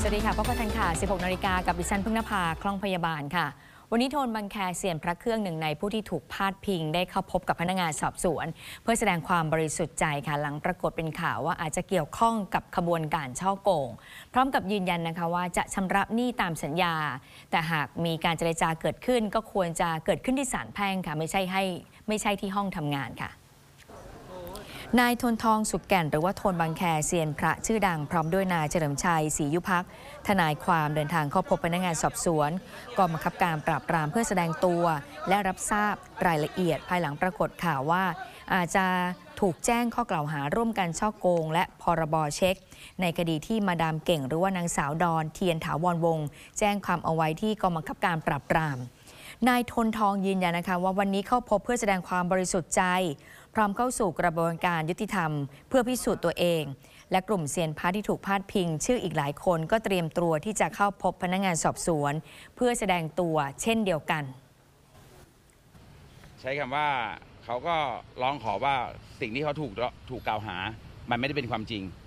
สวัสดีค่ะพบกันทันค่ะ 16 นาฬิกากับดิฉันพึ่งนภาคล่องพยาบาลค่ะวันนี้โทนบางแคเซียนพระเครื่องหนึ่งในผู้ที่ถูกพาดพิงได้เข้าพบกับพนักงานสอบสวนเพื่อแสดงความบริสุทธิ์ใจค่ะหลังปรากฏเป็นข่าวว่าอาจจะเกี่ยวข้องกับขบวนการฉ้อโกงพร้อมกับยืนยันนะคะว่าจะชำระหนี้ตามสัญญาแต่หากมีการเจรจาเกิดขึ้นก็ควรจะเกิดขึ้นที่ศาลแพ่งค่ะไม่ใช่ที่ห้องทำงานค่ะนายทนทองสุขแก่นหรือว่าโทนบางแคเซียนพระชื่อดังพร้อมด้วยนายเฉลิมชัยศรียุภักดิ์ทนายความเดินทางเข้าพบพนักงานสอบสวนกองบังคับการปราบปรามเพื่อแสดงตัวและรับทราบรายละเอียดภายหลังปรากฏข่าวว่าอาจจะถูกแจ้งข้อกล่าวหาร่วมกันฉ้อโกงและพรบเช็คในคดีที่มาดามเก่งหรือว่านางสาวดอนเทียนถาวรวงศ์แจ้งความเอาไว้ที่กองบังคับการปราบปรามนายทนทองยืนยันนะคะว่าวันนี้เข้าพบเพื่อแสดงความบริสุทธิ์ใจพร้อมเข้าสู่กระบวนการยุติธรรมเพื่อพิสูจน์ตัวเองและกลุ่มเซียนพระที่ถูกพาดพิงชื่ออีกหลายคนก็เตรียมตัวที่จะเข้าพบพนักงานสอบสวนเพื่อแสดงตัวเช่นเดียวกันใช้คำว่าเขาก็ร้องขอว่าสิ่งที่เขาถูกกล่าวหามันไม่ได้เป็นความจริง